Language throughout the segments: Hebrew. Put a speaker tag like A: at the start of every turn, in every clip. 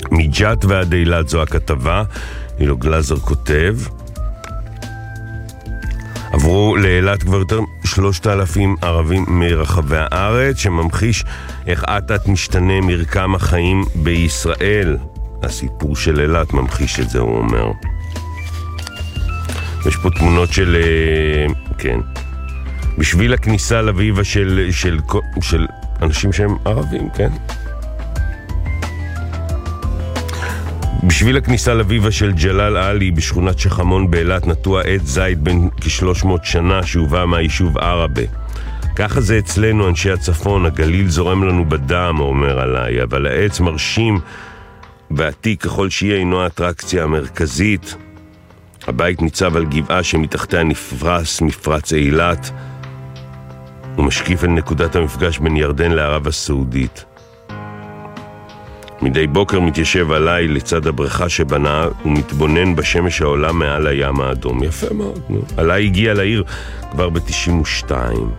A: מג'ת ועד אילת, זו הכתבה. אילו גלזר כותב, עברו לאילת כבר יותר 3,000 ערבים מרחבי הארץ, שממחיש איך אט משתנה מרקם החיים בישראל. הסיפור של אילת ממחיש את זה, הוא אומר. יש פה תמונות של, כן, בשביל הכניסה לביבה של אנשים שהם ערבים, כן? בשביל הכניסה לביבה של ג'לל עלי בשכונת שחמון באילת נטוע עץ זית בין כ-300 שנה שהובא מהיישוב ערבה. ככה זה אצלנו אנשי הצפון, הגליל זורם לנו בדם, הוא אומר עליי, אבל העץ מרשים ועתיק ככל שיהיה אינו האטרקציה המרכזית. הבית ניצב על גבעה שמתחתיה נפרס מפרץ אילת ומשקיף על נקודת המפגש בין ירדן לערב הסעודית. מדי בוקר מתיישב עליי לצד הבריכה שבנה ומתבונן בשמש העולה מעל הים האדום. יפה מאוד, נו. עליי הגיע לעיר כבר ב-92.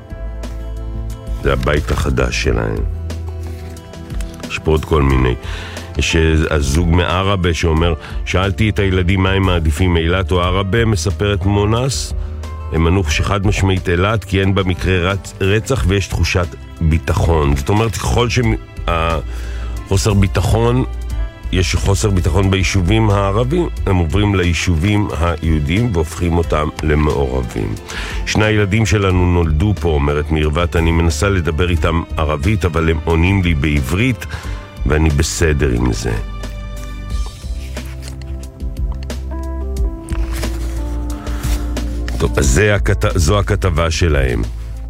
A: זה הבית החדש שלהם. יש פה עוד כל מיני. יש הזוג מערבה שאומר, שאלתי את הילדים מה הם מעדיפים, אילת או ערבה, מספרת מונס. הם ענו שחד משמעית אילת, כי אין במקרה רצח ויש תחושת ביטחון. זאת אומרת, ככל חוסר ביטחון, יש חוסר ביטחון ביישובים הערבים, הם עוברים ליישובים היהודיים והופכים אותם למעורבים. שני הילדים שלנו נולדו פה, אומרת מירוות, אני מנסה לדבר איתם ערבית, אבל הם עונים לי בעברית, ואני בסדר עם זה. טוב, אז זו הכתבה שלהם.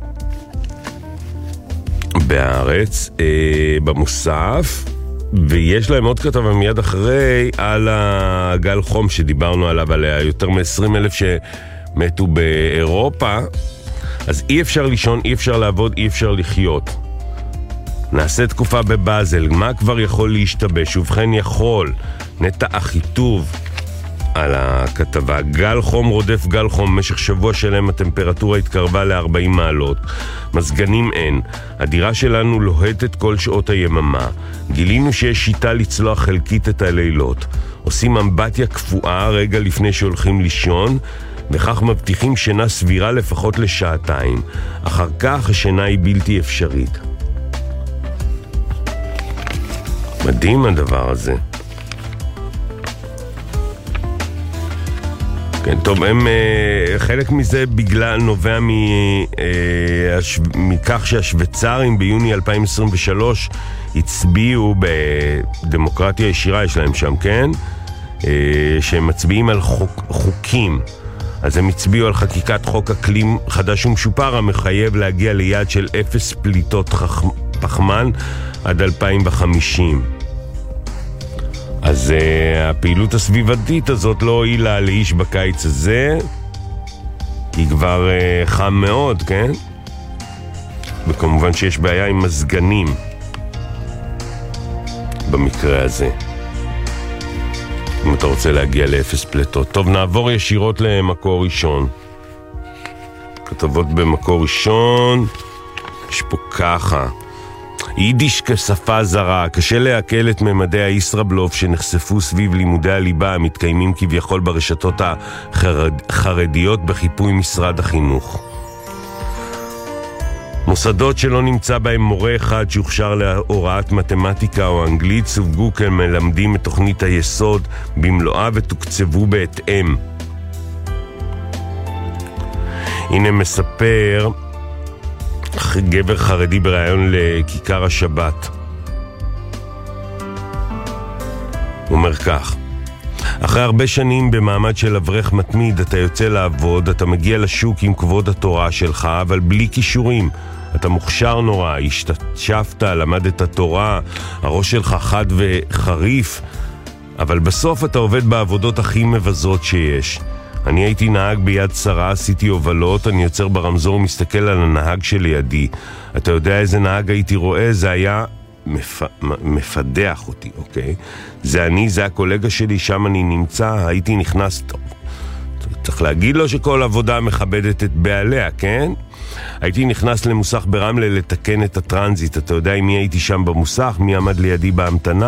A: בארץ, במוסף, ויש להם עוד כתבה מיד אחרי על הגל חום שדיברנו עליו, עליה יותר מ-20,000 שמתו באירופה. אז אי אפשר לישון, אי אפשר לעבוד, אי אפשר לחיות. נעשה תקופה בבאזל, מה כבר יכול להשתבש? ובכן יכול, נטע אחיטוב על הכתבה, גל חום רודף גל חום, במשך שבוע שלם הטמפרטורה התקרבה ל-40 מעלות, מזגנים אין, הדירה שלנו לוהטת כל שעות היממה, גילינו שיש שיטה לצלוח חלקית את הלילות, עושים אמבטיה קפואה רגע לפני שהולכים לישון, וכך מבטיחים שינה סבירה לפחות לשעתיים, אחר כך השינה היא בלתי אפשרית. מדהים הדבר הזה. כן, טוב, חלק מזה בגלל נובע מכך שהשוויצרים ביוני 2023 הצביעו בדמוקרטיה ישירה, יש להם שם, כן? שהם מצביעים על חוקים. אז הם הצביעו על חקיקת חוק אקלים חדש ומשופר המחייב להגיע ליעד של 0 פליטות פחמן עד 2050. אז הפעילות הסביבתית הזאת לא הועילה לאיש בקיץ הזה, כי כבר חם מאוד, כן? וכמובן שיש בעיה עם מזגנים במקרה הזה, אם אתה רוצה להגיע לאפס פלטות. טוב, נעבור ישירות למקור ראשון. כתבות במקור ראשון, יש פה ככה: יידיש כשפה זרה, קשה להקל את ממדי הישראבלוף שנחשפו סביב לימודי הליבה המתקיימים כביכול ברשתות החרדיות בחיפוי משרד החינוך. מוסדות שלא נמצא בהם מורה אחד שהוכשר להוראת מתמטיקה או אנגלית סווגו כמלמדים את תוכנית היסוד במלואה ותוקצבו בהתאם. הנה מספר גבר חרדי ברעיון לכיכר השבת. הוא אומר כך: אחרי הרבה שנים במעמד של אברך מתמיד אתה יוצא לעבוד, אתה מגיע לשוק עם כבוד התורה שלך, אבל בלי כישורים. אתה מוכשר נורא, השתשפת, למדת תורה, הראש שלך חד וחריף, אבל בסוף אתה עובד בעבודות הכי מבזות שיש. אני הייתי נהג ביד שרה, עשיתי הובלות, אני יוצר ברמזור ומסתכל על הנהג שלידי. אתה יודע איזה נהג הייתי רואה? זה היה מפדח אותי, אוקיי? זה אני, זה הקולגה שלי, שם אני נמצא, הייתי נכנס טוב. צריך להגיד לו שכל עבודה מכבדת את בעליה, כן? הייתי נכנס למוסך ברמלה לתקן את הטרנזיט. אתה יודע מי הייתי שם במוסך? מי עמד לידי בהמתנה?